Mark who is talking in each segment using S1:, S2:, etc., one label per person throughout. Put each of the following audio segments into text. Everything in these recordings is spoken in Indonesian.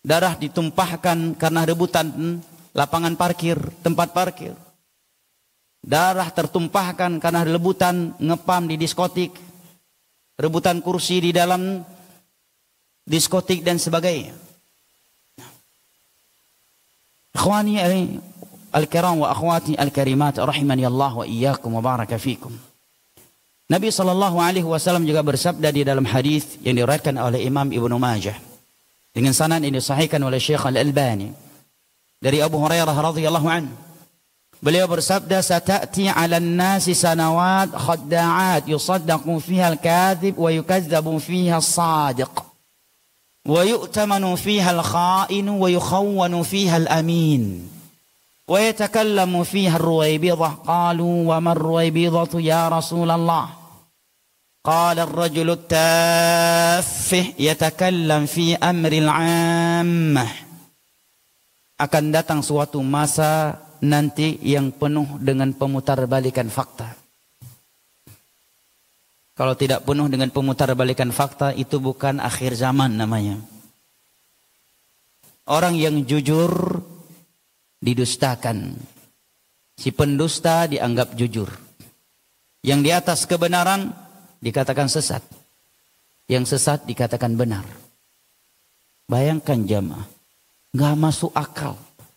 S1: Darah ditumpahkan karena rebutan lapangan parkir, tempat parkir. Darah tertumpahkan karena rebutan ngepam di diskotik. Rebutan kursi di dalam diskotik dan sebagainya. Ikhwani al-kiram wa akhwati al-karimat rahimani Allah wa iyyakum wa baraka fikum. Nabi SAW juga bersabda di dalam hadis yang diriwayatkan oleh Imam Ibnu Majah dengan sanad ini disahihkan oleh Syekh Al-Albani dari Abu Hurairah radhiyallahu anhu. Beliau bersabda, "Sata'ti 'alan nasi sanawat khadda'at yusaddaqu fiha al-kadhib wa yukazzabu fiha as-sadiq wa yu'tamanu fiha al-kha'inu wa yukhawwanu fiha al-amin wa yatakallamu fiha ar-ruwaybidah." Qalu wa man ruwaybidatu ya Rasulullah? Qala ar-rajulu at-taffih yatakallam fi amril 'ammah. Akan datang suatu masa nanti yang penuh dengan pemutarbalikan fakta. Kalau tidak penuh dengan pemutarbalikan fakta, itu bukan akhir zaman namanya. Orang yang jujur didustakan. Si pendusta dianggap jujur. Yang di atas kebenaran dikatakan sesat. Yang sesat dikatakan benar. Bayangkan jamaah, nggak masuk akal.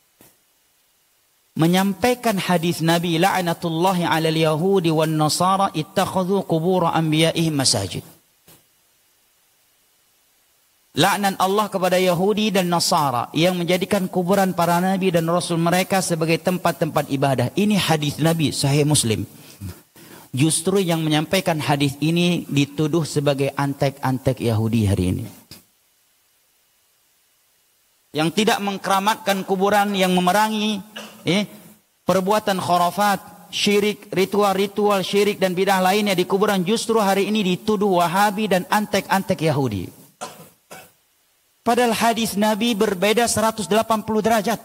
S1: Menyampaikan hadis Nabi, la'natullahi 'alal yahudi wan nasara ittakhadhu qubur anbiya'ihim masajid. Laknat Allah kepada Yahudi dan Nasara yang menjadikan kuburan para nabi dan rasul mereka sebagai tempat-tempat ibadah. Ini hadis Nabi Sahih Muslim. Justru yang menyampaikan hadis ini dituduh sebagai antek-antek Yahudi hari ini. Yang tidak mengkeramatkan kuburan, yang memerangi perbuatan khurafat, syirik, ritual-ritual syirik dan bidah lainnya di kuburan, justru hari ini dituduh Wahabi dan antek-antek Yahudi. Padahal hadis Nabi berbeda 180 derajat.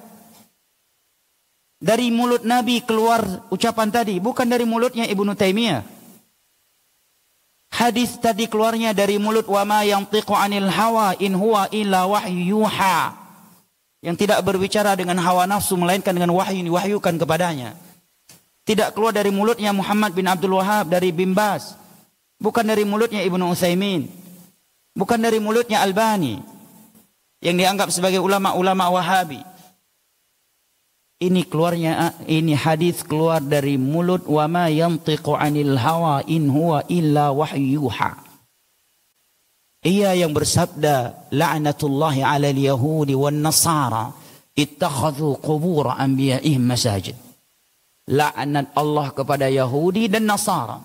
S1: Dari mulut Nabi keluar ucapan tadi, bukan dari mulutnya Ibnu Taimiyah. Hadis tadi keluarnya dari mulut wa ma yantiqu 'anil hawa in huwa illa wahyu yuha. Yang tidak berbicara dengan hawa nafsu melainkan dengan wahyu diwahyukan kepadanya. Tidak keluar dari mulutnya Muhammad bin Abdul Wahhab, dari Bin Baz. Bukan dari mulutnya Ibnu Utsaimin. Bukan dari mulutnya Albani yang dianggap sebagai ulama-ulama Wahabi. Ini hadis keluar dari mulut wa ma yantiqu 'anil hawa in huwa illa wahyuha. Ia yang bersabda, la'natullahi 'alal yahudi wan nasara ittakhadhu qubur anbiya'ihim masajid. Laknat Allah kepada Yahudi dan Nasara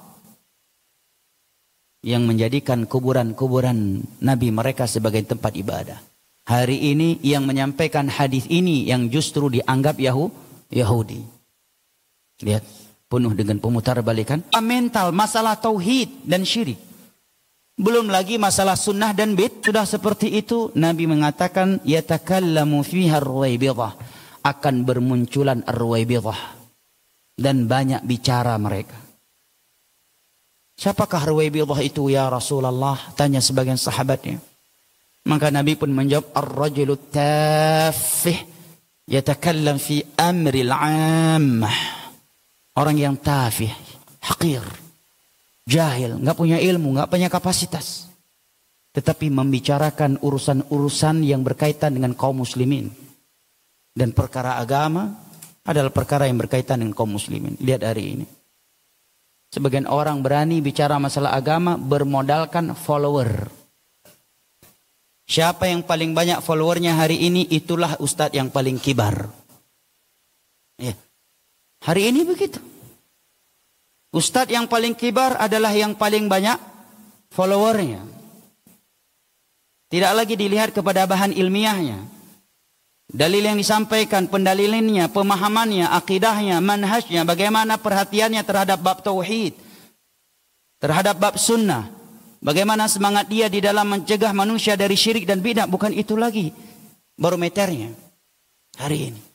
S1: yang menjadikan kuburan-kuburan nabi mereka sebagai tempat ibadah. Hari ini yang menyampaikan hadis ini yang justru dianggap Yahudi. Lihat, penuh dengan pemutarbalikan mental, masalah tauhid dan syirik. Belum lagi masalah sunnah dan bid. Sudah seperti itu, Nabi mengatakan yatakallamu fiha ar-ruwaybidah, akan bermunculan ar-ruwaybidah dan banyak bicara mereka. Siapakah ruwaybidah itu ya Rasulullah? Tanya sebagian sahabatnya. Maka Nabi pun menjawab, ar-rajulu taffih yatakallam fi amril 'ammah. Orang yang tafih, hakir, jahil, enggak punya ilmu, enggak punya kapasitas, tetapi membicarakan urusan-urusan yang berkaitan dengan kaum muslimin. Dan perkara agama adalah perkara yang berkaitan dengan kaum muslimin. Lihat hari ini. Sebagian orang berani bicara masalah agama bermodalkan follower. Siapa yang paling banyak followernya hari ini, itulah ustadz yang paling kibar. Ya. Hari ini begitu. Ustadz yang paling kibar adalah yang paling banyak followernya. Tidak lagi dilihat kepada bahan ilmiahnya. Dalil yang disampaikan, pendalilannya, pemahamannya, akidahnya, manhajnya, bagaimana perhatiannya terhadap bab tauhid, terhadap bab sunnah. Bagaimana semangat dia di dalam mencegah manusia dari syirik dan bidah. Bukan itu lagi barometernya hari ini.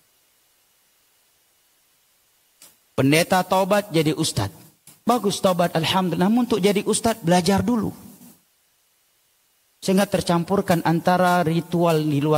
S1: Pendeta taubat jadi ustadz. Bagus taubat, alhamdulillah. Namun untuk jadi ustadz belajar dulu. Sehingga tercampurkan antara ritual di luar